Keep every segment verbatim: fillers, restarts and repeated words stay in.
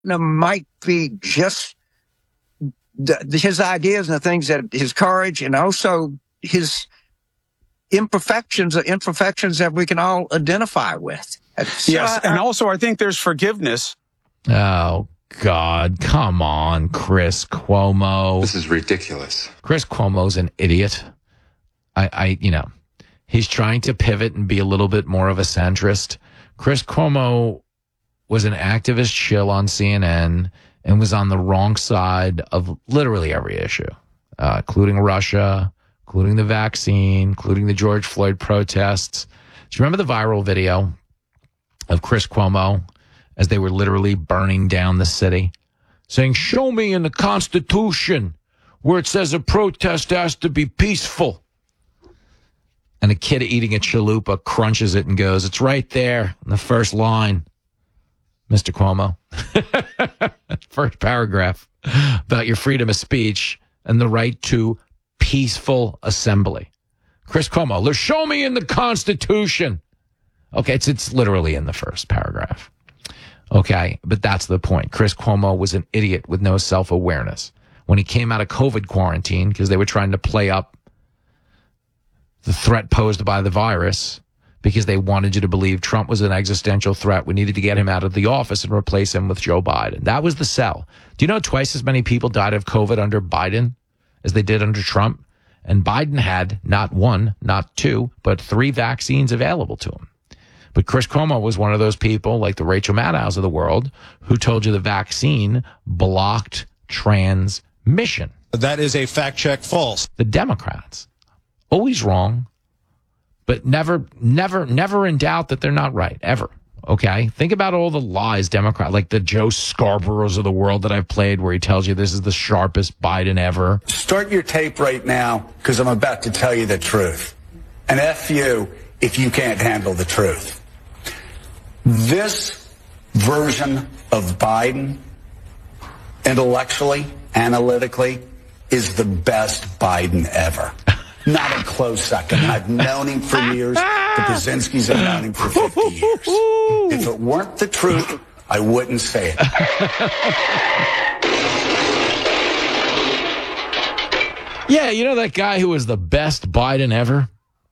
might be just the, his ideas and the things that his courage and also his imperfections or imperfections that we can all identify with. So yes, I, and also I think there's forgiveness. Oh, God, come on, Chris Cuomo. This is ridiculous. Chris Cuomo's an idiot. I, I, you know, he's trying to pivot and be a little bit more of a centrist. Chris Cuomo was an activist shill on C N N and was on the wrong side of literally every issue, uh, including Russia, including the vaccine, including the George Floyd protests. Do you remember the viral video of Chris Cuomo as they were literally burning down the city, saying, show me in the Constitution where it says a protest has to be peaceful? And a kid eating a chalupa crunches it and goes, it's right there in the first line, Mister Cuomo. First paragraph about your freedom of speech and the right to peaceful assembly. Chris Cuomo, show me in the Constitution. Okay, it's it's literally in the first paragraph. Okay, but that's the point. Chris Cuomo was an idiot with no self-awareness. When he came out of COVID quarantine, because they were trying to play up the threat posed by the virus, because they wanted you to believe Trump was an existential threat. We needed to get him out of the office and replace him with Joe Biden. That was the sell. Do you know twice as many people died of COVID under Biden as they did under Trump? And Biden had not one, not two, but three vaccines available to him. But Chris Cuomo was one of those people, like the Rachel Maddows of the world, who told you the vaccine blocked transmission. That is a fact check false. The Democrats, always wrong, but never, never, never in doubt that they're not right, ever. Okay? Think about all the lies Democrat, like the Joe Scarboroughs of the world that I've played, where he tells you this is the sharpest Biden ever. Start your tape right now, because I'm about to tell you the truth. And F you if you can't handle the truth. This version of Biden, intellectually, analytically, is the best Biden ever. Not a close second. I've known him for years. The Brzezinskis have known him for fifty years. If it weren't the truth, I wouldn't say it. Yeah, you know that guy who was the best Biden ever?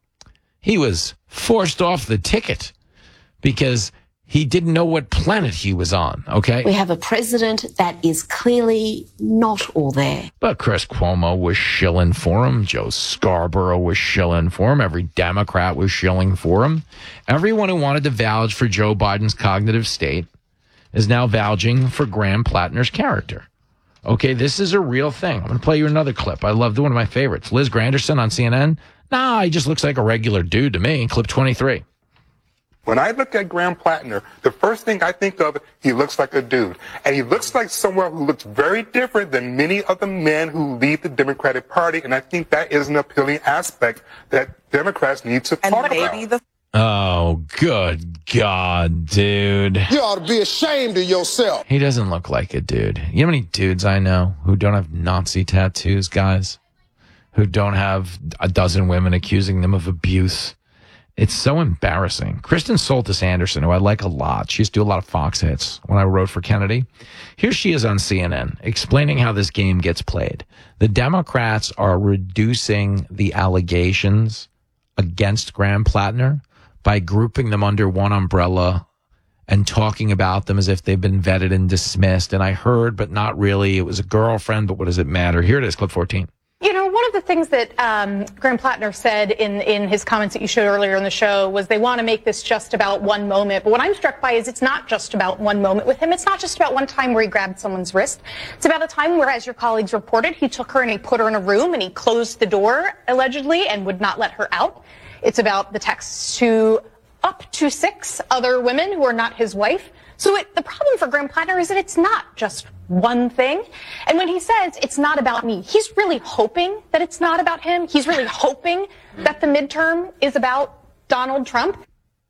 He was forced off the ticket because he didn't know what planet he was on, okay? We have a president that is clearly not all there. But Chris Cuomo was shilling for him. Joe Scarborough was shilling for him. Every Democrat was shilling for him. Everyone who wanted to vouch for Joe Biden's cognitive state is now vouching for Graham Plattner's character. Okay, this is a real thing. I'm going to play you another clip. I loved one of my favorites. Liz Granderson on C N N. Nah, he just looks like a regular dude to me. Clip twenty-three. When I look at Graham Plattner, the first thing I think of, he looks like a dude. And he looks like someone who looks very different than many of the men who lead the Democratic Party. And I think that is an appealing aspect that Democrats need to and talk maybe about. The- Oh, good God, dude. You ought to be ashamed of yourself. He doesn't look like a dude. You know how many dudes I know who don't have Nazi tattoos, guys? Who don't have a dozen women accusing them of abuse? It's so embarrassing. Kristen Soltis Anderson, who I like a lot, she used to do a lot of Fox hits when I wrote for Kennedy. Here she is on C N N explaining how this game gets played. The Democrats are reducing the allegations against Graham Plattner by grouping them under one umbrella and talking about them as if they've been vetted and dismissed. And I heard, but not really, it was a girlfriend, but what does it matter? Here it is, clip fourteen. You know, one of the things that um, Graham Plattner said in, in his comments that you showed earlier in the show was they want to make this just about one moment. But what I'm struck by is it's not just about one moment with him. It's not just about one time where he grabbed someone's wrist. It's about a time where, as your colleagues reported, he took her and he put her in a room and he closed the door, allegedly, and would not let her out. It's about the texts to up to six other women who are not his wife. So it, the problem for Graham Plattner is that it's not just one thing. And when he says it's not about me, he's really hoping that it's not about him. He's really hoping that the midterm is about Donald Trump.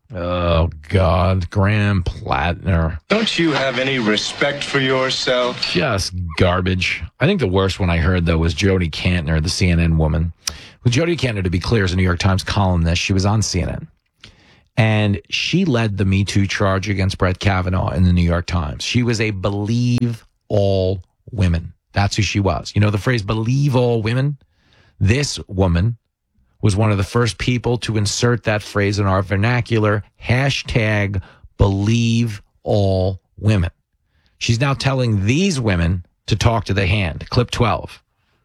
Oh, God, Graham Plattner. Don't you have any respect for yourself? Just garbage. I think the worst one I heard, though, was Jody Kantner, the C N N woman. With Jody Kantner, to be clear, is a New York Times columnist. She was on C N N. And she led the Me Too charge against Brett Kavanaugh in the New York Times. She was a believe all women. That's who she was. You know the phrase believe all women? This woman was one of the first people to insert that phrase in our vernacular. Hashtag believe all women. She's now telling these women to talk to the hand. Clip twelve.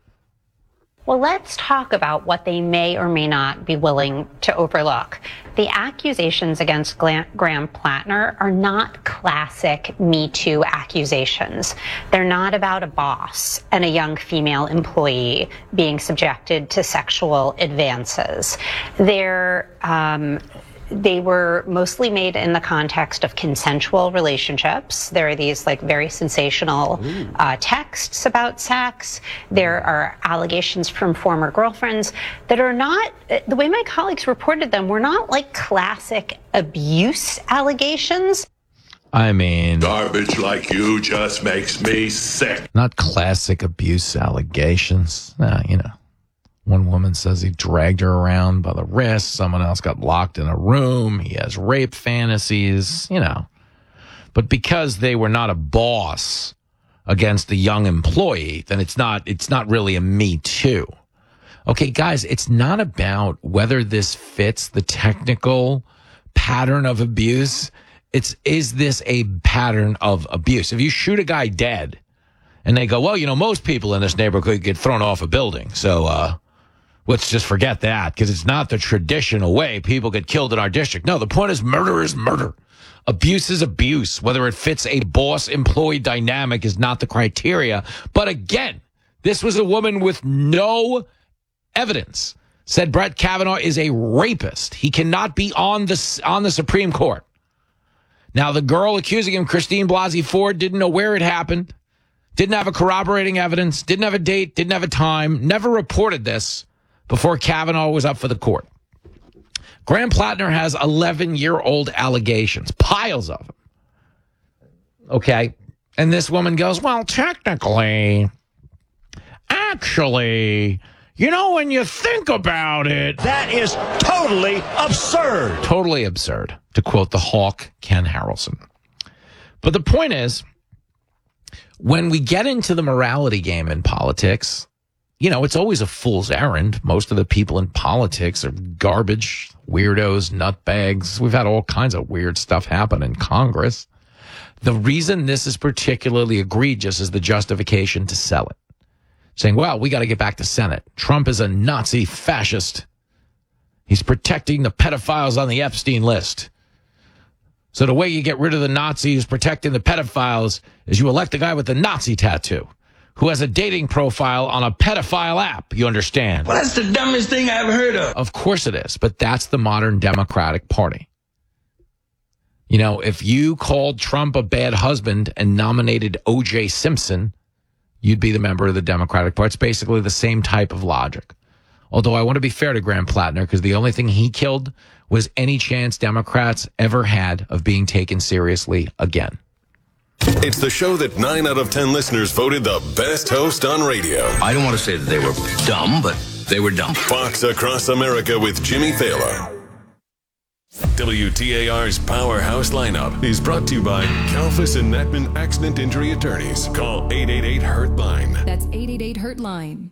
Well, let's talk about what they may or may not be willing to overlook. The accusations against Graham Plattner are not classic Me Too accusations. They're not about a boss and a young female employee being subjected to sexual advances. They're, um, They were mostly made in the context of consensual relationships. There are these like very sensational uh, texts about sex. There are allegations from former girlfriends that are not, the way my colleagues reported them, were not like classic abuse allegations. I mean, garbage like you just makes me sick. Not classic abuse allegations. Nah, you know. One woman says he dragged her around by the wrist. Someone else got locked in a room. He has rape fantasies, you know. But because they were not a boss against the young employee, then it's not, it's not really a Me Too. Okay, guys, it's not about whether this fits the technical pattern of abuse. It's, is this a pattern of abuse? If you shoot a guy dead and they go, well, you know, most people in this neighborhood get thrown off a building. So, uh, let's just forget that because it's not the traditional way people get killed in our district. No, the point is murder is murder. Abuse is abuse. Whether it fits a boss-employee dynamic is not the criteria. But again, this was a woman with no evidence. Said Brett Kavanaugh is a rapist. He cannot be on the, on the Supreme Court. Now, the girl accusing him, Christine Blasey Ford, didn't know where it happened, didn't have a corroborating evidence, didn't have a date, didn't have a time, never reported this before Kavanaugh was up for the court. Graham Plattner has eleven-year-old allegations, piles of them. Okay, and this woman goes, well, technically, actually, you know, when you think about it, that is totally absurd. Totally absurd, to quote the hawk, Ken Harrelson. But the point is, when we get into the morality game in politics, you know, it's always a fool's errand. Most of the people in politics are garbage, weirdos, nutbags. We've had all kinds of weird stuff happen in Congress. The reason this is particularly egregious is the justification to sell it. Saying, well, we got to get back to Senate. Trump is a Nazi fascist. He's protecting the pedophiles on the Epstein list. So the way you get rid of the Nazis protecting the pedophiles is you elect a guy with a Nazi tattoo who has a dating profile on a pedophile app, you understand? Well, that's the dumbest thing I ever heard of. Of course it is, but that's the modern Democratic Party. You know, if you called Trump a bad husband and nominated O J Simpson, you'd be the member of the Democratic Party. It's basically the same type of logic. Although I want to be fair to Graham Plattner, because the only thing he killed was any chance Democrats ever had of being taken seriously again. It's the show that nine out of ten listeners voted the best host on radio. I don't want to say that they were dumb, but they were dumb. Fox Across America with Jimmy Thaler. W T A R's Powerhouse Lineup is brought to you by Kalfas and Natman Accident Injury Attorneys. Call eight eight eight, hurt line. That's eight eight eight, hurt line.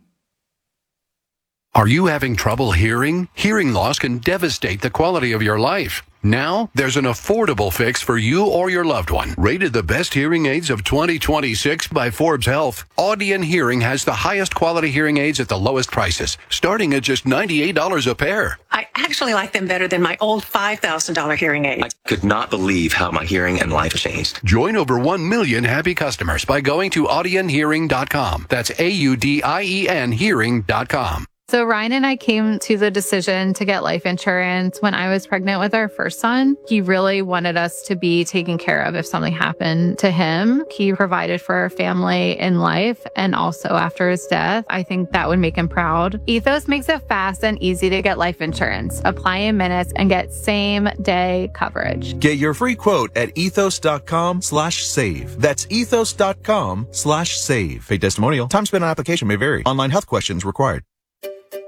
Are you having trouble hearing? Hearing loss can devastate the quality of your life. Now, there's an affordable fix for you or your loved one. Rated the best hearing aids of twenty twenty-six by Forbes Health, Audion Hearing has the highest quality hearing aids at the lowest prices, starting at just ninety-eight dollars a pair. I actually like them better than my old five thousand dollars hearing aids. I could not believe how my hearing and life changed. Join over one million happy customers by going to audion hearing dot com. That's A U D I E N hearing dot com. So Ryan and I came to the decision to get life insurance when I was pregnant with our first son. He really wanted us to be taken care of if something happened to him. He provided for our family in life and also after his death. I think that would make him proud. Ethos makes it fast and easy to get life insurance. Apply in minutes and get same day coverage. Get your free quote at ethos.com slash save. That's ethos.com slash save. Paid testimonial. Time spent on application may vary. Online health questions required.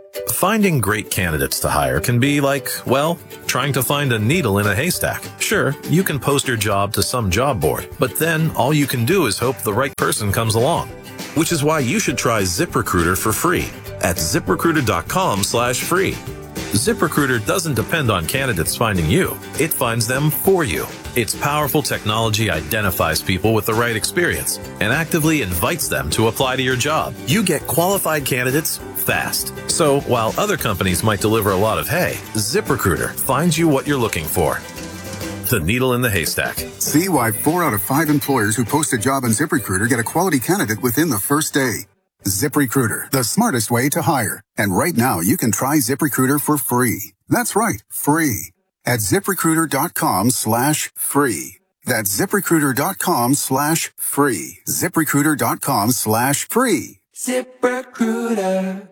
Finding great candidates to hire can be like, well, trying to find a needle in a haystack. Sure, you can post your job to some job board, but then all you can do is hope the right person comes along. Which is why you should try ZipRecruiter for free at ZipRecruiter.com slash free. ZipRecruiter doesn't depend on candidates finding you. It finds them for you. Its powerful technology identifies people with the right experience and actively invites them to apply to your job. You get qualified candidates fast. So while other companies might deliver a lot of hay, ZipRecruiter finds you what you're looking for. The needle in the haystack. See why four out of five employers who post a job on ZipRecruiter get a quality candidate within the first day. ZipRecruiter, the smartest way to hire. And right now, you can try ZipRecruiter for free. That's right, free. At ZipRecruiter.com slash free. That's ZipRecruiter.com slash free. ZipRecruiter.com slash free. ZipRecruiter.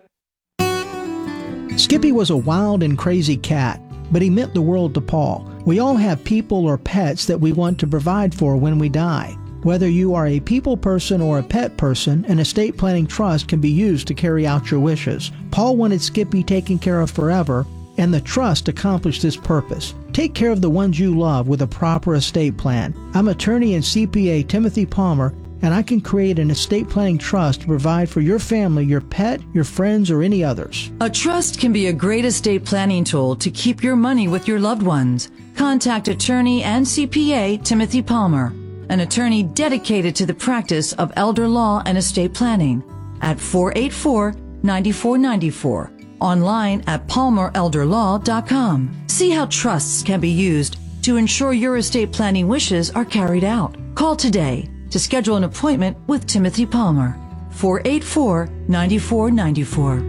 Skippy was a wild and crazy cat, but he meant the world to Paul. We all have people or pets that we want to provide for when we die. Whether you are a people person or a pet person, an estate planning trust can be used to carry out your wishes. Paul wanted Skippy taken care of forever, and the trust accomplished this purpose. Take care of the ones you love with a proper estate plan. I'm attorney and C P A Timothy Palmer, and I can create an estate planning trust to provide for your family, your pet, your friends, or any others. A trust can be a great estate planning tool to keep your money with your loved ones. Contact attorney and C P A Timothy Palmer, an attorney dedicated to the practice of elder law and estate planning, at four eight four, nine four nine four, online at palmer elder law dot com. See how trusts can be used to ensure your estate planning wishes are carried out. Call today to schedule an appointment with Timothy Palmer, four eight four, nine four nine four.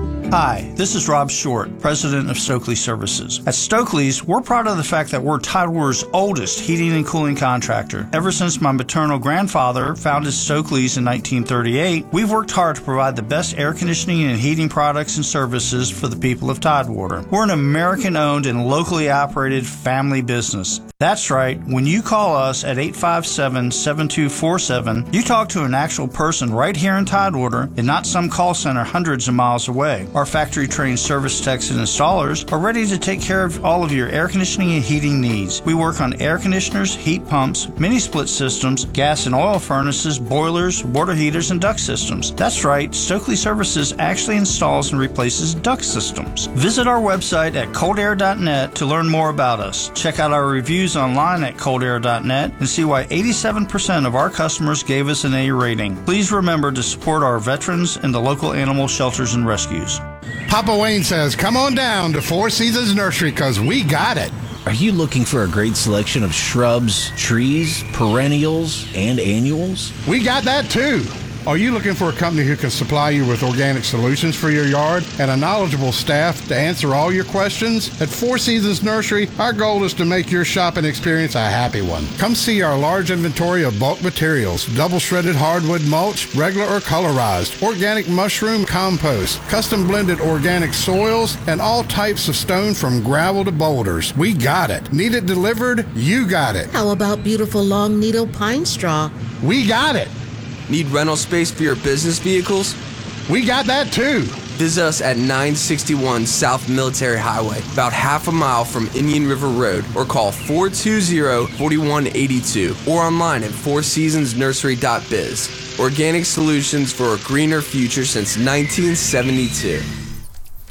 Hi, this is Rob Short, president of Stokely Services. At Stokely's, we're proud of the fact that we're Tidewater's oldest heating and cooling contractor. Ever since my maternal grandfather founded Stokely's in nineteen thirty-eight, we've worked hard to provide the best air conditioning and heating products and services for the people of Tidewater. We're an American-owned and locally operated family business. That's right, when you call us at eight five seven, seven two four seven, you talk to an actual person right here in Tidewater and not some call center hundreds of miles away. Our factory-trained service techs and installers are ready to take care of all of your air conditioning and heating needs. We work on air conditioners, heat pumps, mini-split systems, gas and oil furnaces, boilers, water heaters, and duct systems. That's right, Stokely Services actually installs and replaces duct systems. Visit our website at cold air dot net to learn more about us. Check out our reviews online at cold air dot net and see why eighty-seven percent of our customers gave us an A rating. Please remember to support our veterans and the local animal shelters and rescues. Papa Wayne says, come on down to Four Seasons Nursery because we got it. Are you looking for a great selection of shrubs, trees, perennials, and annuals? We got that too. Are you looking for a company who can supply you with organic solutions for your yard and a knowledgeable staff to answer all your questions? At Four Seasons Nursery, our goal is to make your shopping experience a happy one. Come see our large inventory of bulk materials, double shredded hardwood mulch, regular or colorized, organic mushroom compost, custom blended organic soils, and all types of stone from gravel to boulders. We got it. Need it delivered? You got it. How about beautiful long needle pine straw? We got it. Need rental space for your business vehicles? We got that too. Visit us at nine sixty-one South Military Highway, about half a mile from Indian River Road, or call four two zero, four one eight two, or online at four seasons nursery dot biz. Organic solutions for a greener future since nineteen seventy-two.